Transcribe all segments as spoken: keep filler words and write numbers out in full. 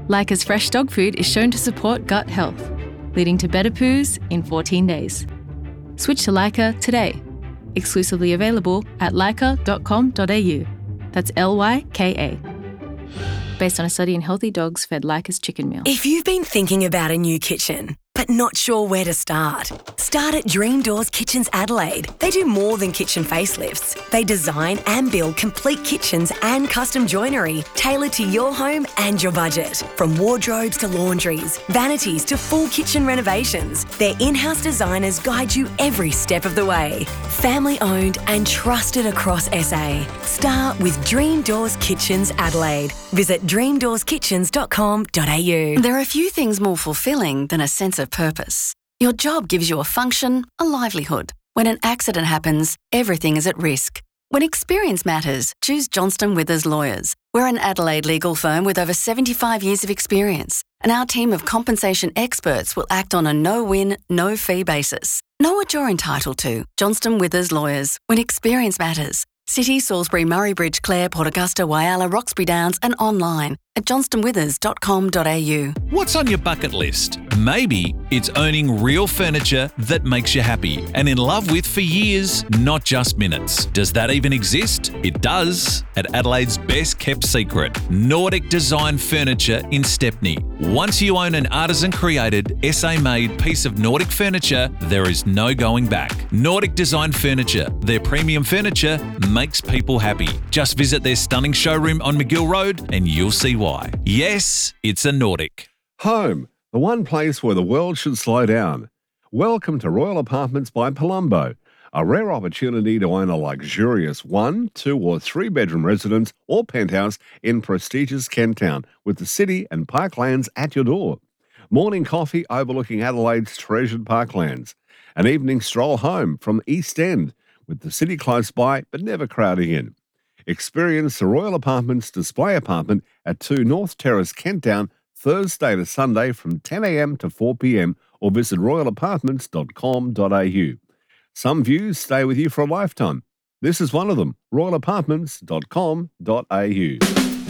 Lyca's fresh dog food is shown to support gut health, leading to better poos in fourteen days. Switch to Lyca today. Exclusively available at lyca dot com dot a u. That's L Y K A. Based on a study in healthy dogs fed Lyca's chicken meal. If you've been thinking about a new kitchen, but not sure where to start, start at Dream Doors Kitchens Adelaide. They do more than kitchen facelifts. They design and build complete kitchens and custom joinery tailored to your home and your budget. From wardrobes to laundries, vanities to full kitchen renovations, their in-house designers guide you every step of the way. Family owned and trusted across S A. Start with Dream Doors Kitchens Adelaide. Visit dream doors kitchens dot com dot a u. There are few things more fulfilling than a sense of purpose. Your job gives you a function, a livelihood. When an accident happens, everything is at risk. When experience matters, choose Johnston Withers Lawyers. We're an Adelaide legal firm with over seventy-five years of experience, and our team of compensation experts will act on a no-win, no-fee basis. Know what you're entitled to. Johnston Withers Lawyers. When experience matters. City, Salisbury, Murray Bridge, Clare, Port Augusta, Whyalla, Roxby Downs and online at johnston withers dot com dot a u. What's on your bucket list? Maybe it's owning real furniture that makes you happy and in love with for years, not just minutes. Does that even exist? It does at Adelaide's best kept secret, Nordic Design Furniture in Stepney. Once you own an artisan-created, S A-made piece of Nordic furniture, there is no going back. Nordic Design Furniture, their premium furniture makes people happy. Just visit their stunning showroom on McGill Road and you'll see why. Yes, it's a Nordic. Home, the one place where the world should slow down. Welcome to Royal Apartments by Palumbo, a rare opportunity to own a luxurious one, two or three bedroom residence or penthouse in prestigious Kent Town with the city and parklands at your door. Morning coffee overlooking Adelaide's treasured parklands. An evening stroll home from East End with the city close by but never crowding in. Experience the Royal Apartments display apartment at two North Terrace, Kent Town, Thursday to Sunday from ten a m to four p m or visit royal apartments dot com dot a u. Some views stay with you for a lifetime. This is one of them, royal apartments dot com dot a u.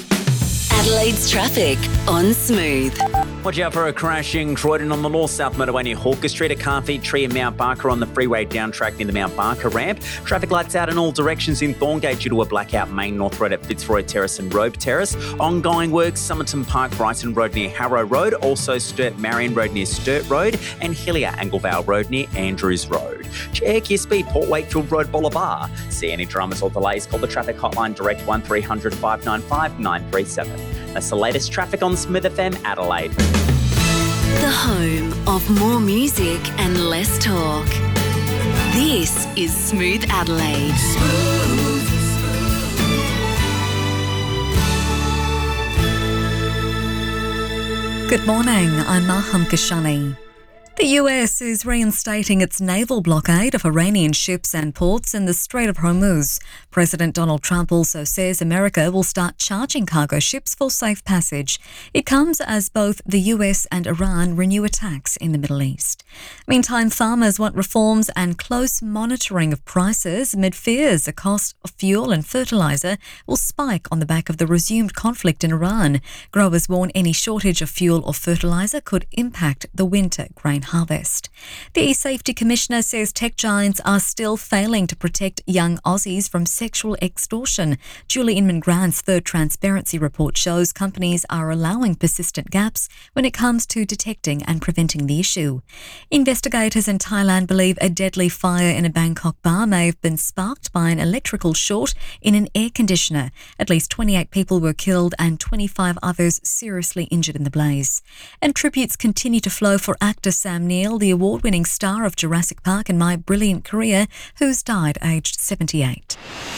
Adelaide's traffic on Smooth. Watch out for a crashing Croydon on the North-South motorway near Hawker Street, a car feed tree in Mount Barker on the freeway down track near the Mount Barker ramp. Traffic lights out in all directions in Thorngate due to a blackout Main North Road at Fitzroy Terrace and Robe Terrace. Ongoing works, Somerton Park, Brighton Road near Harrow Road, also Sturt Marion Road near Sturt Road, and Hillier Anglevale Road near Andrews Road. Check your speed, Port Wakefield Road, Bolivar. See any dramas or delays, call the traffic hotline direct one three hundred five nine five nine three seven. That's the latest traffic on Smooth F M Adelaide. The home of more music and less talk. This is Smooth Adelaide. Smooth. Good morning, I'm Maham Kashani. The U S is reinstating its naval blockade of Iranian ships and ports in the Strait of Hormuz. President Donald Trump also says America will start charging cargo ships for safe passage. It comes as both the U S and Iran renew attacks in the Middle East. Meantime, farmers want reforms and close monitoring of prices amid fears the cost of fuel and fertiliser will spike on the back of the resumed conflict in Iran. Growers warn any shortage of fuel or fertiliser could impact the winter grain harvest. The E-Safety Commissioner says tech giants are still failing to protect young Aussies from sexual extortion. Julie Inman-Grant's third transparency report shows companies are allowing persistent gaps when it comes to detecting and preventing the issue. Investigators in Thailand believe a deadly fire in a Bangkok bar may have been sparked by an electrical short in an air conditioner. At least twenty-eight people were killed and twenty-five others seriously injured in the blaze. And tributes continue to flow for actor Sam Neill, the award-winning star of Jurassic Park and My Brilliant Career, who's died aged seventy-eight.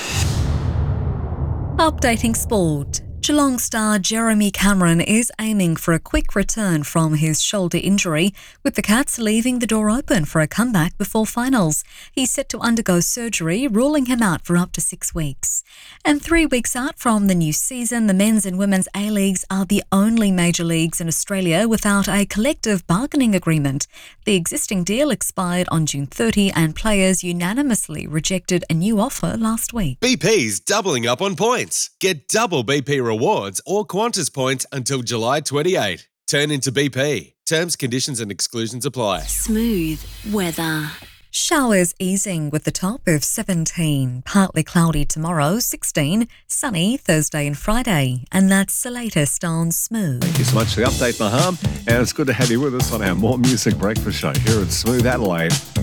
Updating sport. Geelong star Jeremy Cameron is aiming for a quick return from his shoulder injury, with the Cats leaving the door open for a comeback before finals. He's set to undergo surgery, ruling him out for up to six weeks. And three weeks out from the new season, the men's and women's A-Leagues are the only major leagues in Australia without a collective bargaining agreement. The existing deal expired on June thirtieth and players unanimously rejected a new offer last week. B P's doubling up on points. Get double B P rewards rewards or Qantas points until July twenty-eighth. Turn into B P. Terms, conditions and exclusions apply. Smooth weather. Showers easing with the top of seventeen. Partly cloudy tomorrow, sixteen. Sunny Thursday and Friday. And that's the latest on Smooth. Thank you so much for the update, Maham. And it's good to have you with us on our More Music Breakfast show here at Smooth Adelaide.